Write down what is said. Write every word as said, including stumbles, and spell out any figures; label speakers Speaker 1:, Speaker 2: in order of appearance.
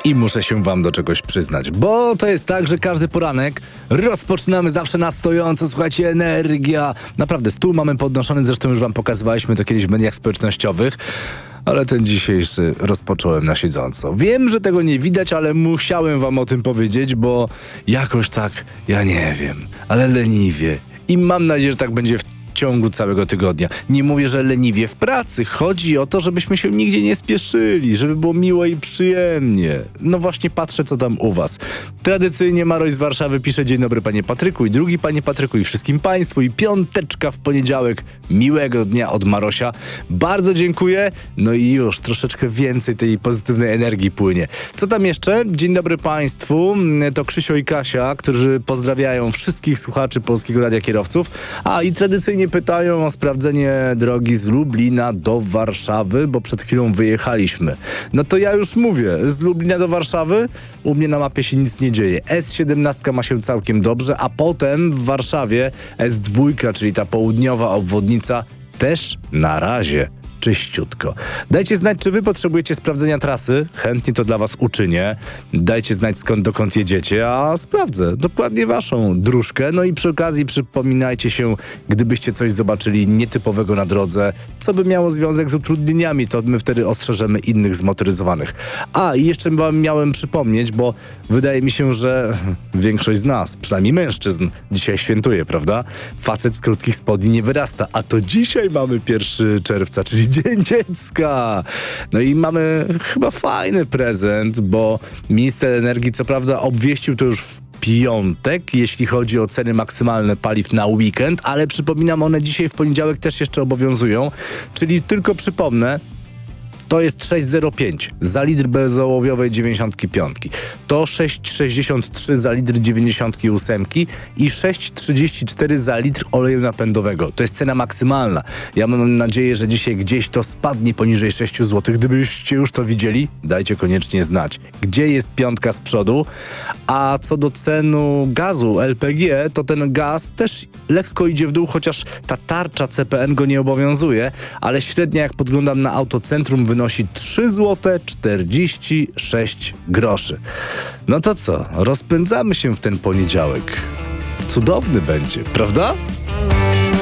Speaker 1: I muszę się wam do czegoś przyznać, bo to jest tak, że każdy poranek rozpoczynamy zawsze na stojąco, słuchajcie, energia. Naprawdę, stół mamy podnoszony, zresztą już wam pokazywaliśmy to kiedyś w mediach społecznościowych, ale ten dzisiejszy rozpocząłem na siedząco. Wiem, że tego nie widać, ale musiałem wam o tym powiedzieć, bo jakoś tak, ja nie wiem, ale leniwie. I mam nadzieję, że tak będzie w w ciągu całego tygodnia. Nie mówię, że leniwie w pracy. Chodzi o to, żebyśmy się nigdzie nie spieszyli, żeby było miło i przyjemnie. No właśnie patrzę, co tam u was. Tradycyjnie Maroś z Warszawy pisze: dzień dobry panie Patryku i drugi panie Patryku i wszystkim państwu i piąteczka w poniedziałek. Miłego dnia od Marosia. Bardzo dziękuję. No i już troszeczkę więcej tej pozytywnej energii płynie. Co tam jeszcze? Dzień dobry państwu. To Krzysio i Kasia, którzy pozdrawiają wszystkich słuchaczy Polskiego Radia Kierowców. A i tradycyjnie pytają o sprawdzenie drogi z Lublina do Warszawy, bo przed chwilą wyjechaliśmy. No to ja już mówię, z Lublina do Warszawy u mnie na mapie się nic nie dzieje. S siedemnaście ma się całkiem dobrze, a potem w Warszawie S dwa, czyli ta południowa obwodnica, też na razie czyściutko. Dajcie znać, czy wy potrzebujecie sprawdzenia trasy. Chętnie to dla was uczynię. Dajcie znać, skąd, dokąd jedziecie, a sprawdzę dokładnie waszą dróżkę. No i przy okazji przypominajcie się, gdybyście coś zobaczyli nietypowego na drodze, co by miało związek z utrudnieniami, to my wtedy ostrzeżemy innych zmotoryzowanych. A, i jeszcze wam miałem przypomnieć, bo wydaje mi się, że większość z nas, przynajmniej mężczyzn, dzisiaj świętuje, prawda? Facet z krótkich spodni nie wyrasta, a to dzisiaj mamy pierwszego czerwca, czyli Dzień Dziecka. No i mamy chyba fajny prezent, bo minister energii co prawda obwieścił to już w piątek, jeśli chodzi o ceny maksymalne paliw na weekend, ale przypominam, one dzisiaj w poniedziałek też jeszcze obowiązują, czyli tylko przypomnę, to jest sześć zero pięć za litr bezołowiowej dziewięćdziesiątki piątki. To sześć sześćdziesiąt trzy za litr dziewięćdziesiątki ósemki i sześć trzydzieści cztery za litr oleju napędowego. To jest cena maksymalna. Ja mam nadzieję, że dzisiaj gdzieś to spadnie poniżej sześć złotych. Gdybyście już to widzieli, dajcie koniecznie znać, gdzie jest piątka z przodu. A co do cenu gazu L P G, to ten gaz też lekko idzie w dół, chociaż ta tarcza C P N go nie obowiązuje, ale średnia, jak podglądam na Autocentrum, wynosi trzy złote czterdzieści sześć groszy. No to co? Rozpędzamy się w ten poniedziałek. Cudowny będzie, prawda?